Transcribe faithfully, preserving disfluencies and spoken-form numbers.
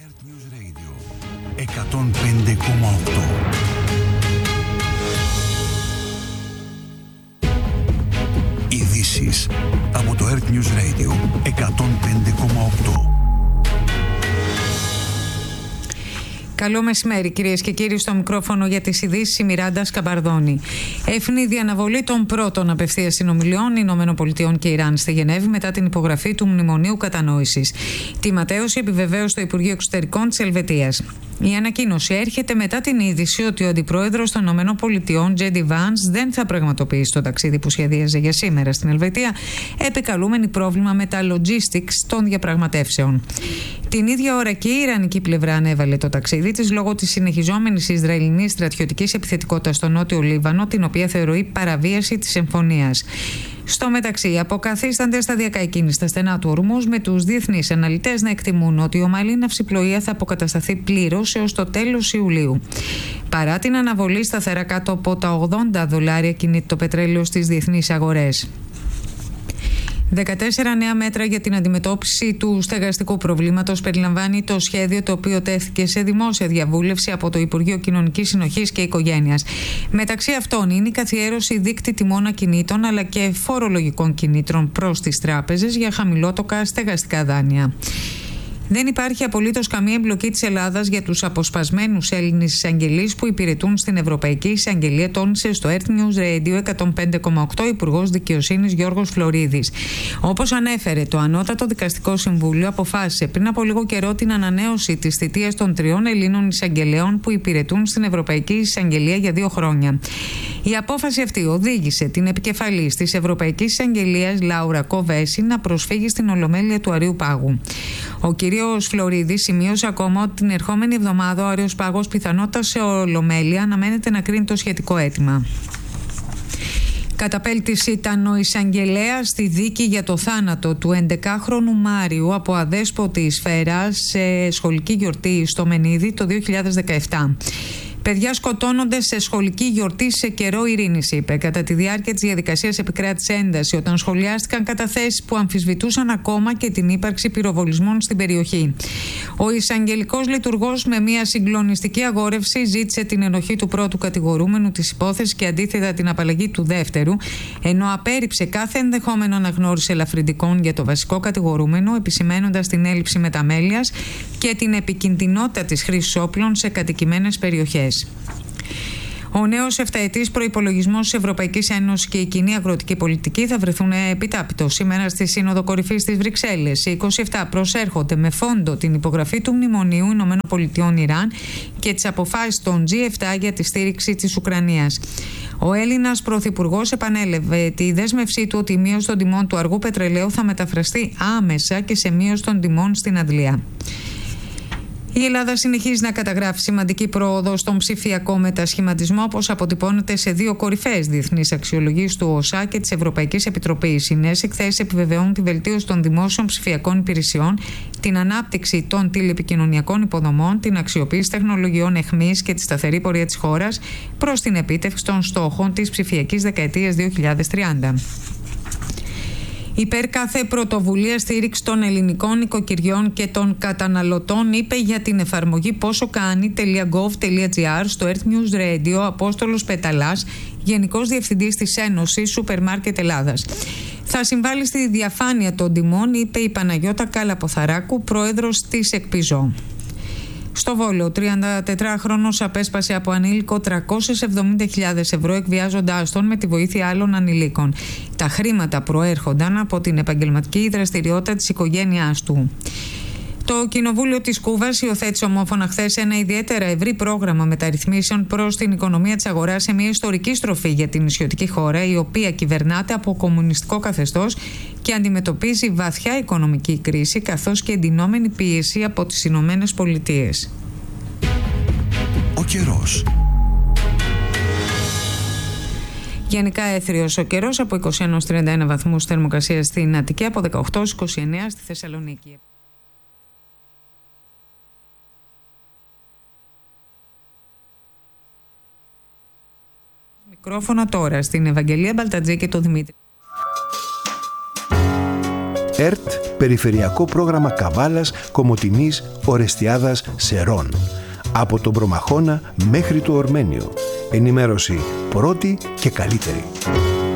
Earth News Radio εκατόν πέντε κόμμα οκτώ. Ειδήσεις από το Earth News Radio εκατόν πέντε κόμμα οκτώ. Καλό μεσημέρι, κυρίες και κύριοι, στο μικρόφωνο για τις ειδήσεις η Μιράντα Σκαμπαρδόνη. Ευνίδη αναβολή των πρώτων απευθείας συνομιλιών ΗΠΑ και Ιράν στη Γενέβη μετά την υπογραφή του Μνημονίου Κατανόησης. Τη ματέωση επιβεβαίωσε το Υπουργείο Εξωτερικών της Ελβετίας. Η ανακοίνωση έρχεται μετά την είδηση ότι ο αντιπρόεδρος των ΗΠΑ, Τζέι ντι Βάνς, δεν θα πραγματοποιήσει το ταξίδι που σχεδίαζε για σήμερα στην Ελβετία, επικαλούμενη πρόβλημα με τα logistics των διαπραγματεύσεων. Την ίδια ώρα και η Ιρανική πλευρά ανέβαλε το ταξίδι της λόγω της συνεχιζόμενης Ισραηλινής στρατιωτικής επιθετικότητας στο Νότιο Λίβανο, την οποία θεωρεί παραβίαση της συμφωνίας. Στο μεταξύ, αποκαθίστανται σταδιακά εκείνη στα στενά του Ορμούζ, με τους διεθνείς αναλυτές να εκτιμούν ότι η ομαλή ναυσιπλοεία θα αποκατασταθεί πλήρως έως το τέλος Ιουλίου. Παρά την αναβολή, σταθερά κάτω από τα ογδόντα δολάρια κινείται το πετρέλαιο στις διεθνείς αγορές. δεκατέσσερα νέα μέτρα για την αντιμετώπιση του στεγαστικού προβλήματος περιλαμβάνει το σχέδιο, το οποίο τέθηκε σε δημόσια διαβούλευση από το Υπουργείο Κοινωνικής Συνοχής και Οικογένειας. Μεταξύ αυτών είναι η καθιέρωση δείκτη τιμών ακινήτων αλλά και φορολογικών κινήτρων προς τις τράπεζες για χαμηλότοκα στεγαστικά δάνεια. Δεν υπάρχει απολύτως καμία εμπλοκή της Ελλάδας για τους αποσπασμένους Έλληνες εισαγγελείς που υπηρετούν στην Ευρωπαϊκή Εισαγγελία, τόνισε στο Earth News Radio εκατόν πέντε κόμμα οκτώ ο Υπουργός Δικαιοσύνης Γιώργος Φλωρίδης. Όπως ανέφερε, το Ανώτατο Δικαστικό Συμβούλιο αποφάσισε πριν από λίγο καιρό την ανανέωση της θητείας των τριών Ελλήνων εισαγγελέων που υπηρετούν στην Ευρωπαϊκή Εισαγγελία για δύο χρόνια. Η απόφαση αυτή οδήγησε την επικεφαλής της Ευρωπαϊκής Εισαγγελίας, Λάουρα Κοβέση, να προσφύγει στην Ολομέλεια του Αρείου Πάγου. Ο κύριος Φλωρίδης σημείωσε ακόμα ότι την ερχόμενη εβδομάδα ο Αρέος Πάγος πιθανότατα σε Ολομέλεια αναμένεται να κρίνει το σχετικό αίτημα. Καταπέλτης ήταν ο εισαγγελέας στη δίκη για το θάνατο του έντεκαχρονου Μάριου από αδέσποτη σφαίρα σε σχολική γιορτή στο Μενίδη το δύο χιλιάδες δεκαεπτά. Παιδιά σκοτώνονται σε σχολική γιορτή σε καιρό ειρήνης, είπε. Κατά τη διάρκεια της διαδικασίας επικράτησε ένταση όταν σχολιάστηκαν καταθέσεις που αμφισβητούσαν ακόμα και την ύπαρξη πυροβολισμών στην περιοχή. Ο εισαγγελικός λειτουργός με μια συγκλονιστική αγόρευση ζήτησε την ενοχή του πρώτου κατηγορούμενου της υπόθεσης και αντίθετα την απαλλαγή του δεύτερου, ενώ απέρριψε κάθε ενδεχόμενο αναγνώριση ελαφρυντικών για το βασικό κατηγορούμενο, επισημένοντας την έλλειψη μεταμέλειας και την επικινδυνότητα της χρήσης όπλων σε κατοικημένες περιοχές. Ο νέος επταετής προϋπολογισμός της Ευρωπαϊκής Ένωσης και η κοινή αγροτική πολιτική θα βρεθούν επιτάπητο σήμερα στη Σύνοδο Κορυφής της Βρυξέλλες. Οι είκοσι επτά προσέρχονται με φόντο την υπογραφή του Μνημονίου ΗΠΑ Ιράν και τις αποφάσεις των τζι επτά για τη στήριξη της Ουκρανίας. Ο Έλληνας Πρωθυπουργός επανέλαβε τη δέσμευσή του ότι η μείωση των τιμών του αργού πετρελαίου θα μεταφραστεί άμεσα και σε μείωση των τιμών στην Αντλία. Η Ελλάδα συνεχίζει να καταγράφει σημαντική πρόοδο στον ψηφιακό μετασχηματισμό, όπως αποτυπώνεται σε δύο κορυφαίες διεθνείς αξιολογήσεις του ΟΣΑ και της Ευρωπαϊκής Επιτροπής. Οι νέες εκθέσεις επιβεβαιώνουν τη βελτίωση των δημόσιων ψηφιακών υπηρεσιών, την ανάπτυξη των τηλεπικοινωνιακών υποδομών, την αξιοποίηση τεχνολογιών εχμής και τη σταθερή πορεία της χώρας προς την επίτευξη των στόχων της ψηφιακής δεκαετίας δύο χιλιάδες τριάντα. Υπέρ κάθε πρωτοβουλία στήριξη των ελληνικών οικοκυριών και των καταναλωτών, είπε για την εφαρμογή πόσο κάνει.gov.gr στο Earth News Radio Απόστολος Πεταλάς, Γενικός Διευθυντής της Ένωσης Σούπερ Μάρκετ Ελλάδας. Θα συμβάλλει στη διαφάνεια των τιμών, είπε η Παναγιώτα Καλαποθαράκου, πρόεδρος της ΕΚΠΙΖΟ. Στο Βόλο, ο τριαντατετράχρονος απέσπασε από ανήλικο τριακόσιες εβδομήντα χιλιάδες ευρώ εκβιάζοντάς τον με τη βοήθεια άλλων ανηλίκων. Τα χρήματα προέρχονταν από την επαγγελματική δραστηριότητα της οικογένειάς του. Το Κοινοβούλιο της Κούβας υιοθέτησε ομόφωνα χθες ένα ιδιαίτερα ευρύ πρόγραμμα μεταρρυθμίσεων προς την οικονομία της αγοράς σε μια ιστορική στροφή για την νησιωτική χώρα, η οποία κυβερνάται από κομμουνιστικό καθεστώς και αντιμετωπίζει βαθιά οικονομική κρίση καθώς και εντυνόμενη πίεση από τις Ηνωμένες Πολιτείες. Ο καιρός. Γενικά έθριος ο καιρός, από είκοσι ένα έως τριάντα ένα βαθμούς θερμοκρασία στην Αττική, από δεκαοκτώ έως είκοσι εννέα στη Θεσσαλονίκη. Μικρόφωνα τώρα στην Ευαγγελία Μπαλτατζή και τον Δημήτρη. Ερτ Περιφερειακό πρόγραμμα Καβάλας, Κομοτηνής, Ορεστιάδας, Σερών. Από τον Προμαχώνα μέχρι το Ορμένιο. Ενημέρωση πρώτη και καλύτερη.